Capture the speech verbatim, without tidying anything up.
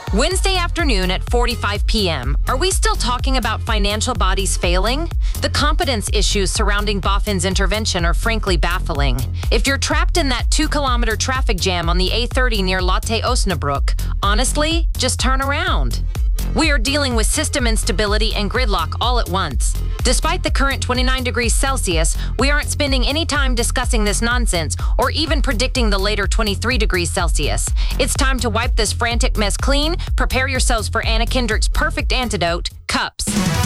Wednesday afternoon at four forty-five p.m. Are we still talking about financial bodies failing? The competence issues surrounding BaFin's intervention are frankly baffling. If you're trapped in that two-kilometer traffic jam on the A thirty near Lotte Osnabrück, honestly, just turn around. We are dealing with system instability and gridlock all at once. Despite the current twenty-nine degrees Celsius, we aren't spending any time discussing this nonsense or even predicting the later twenty-three degrees Celsius. It's time to wipe this frantic mess clean. Prepare yourselves for Anna Kendrick's perfect antidote, cups.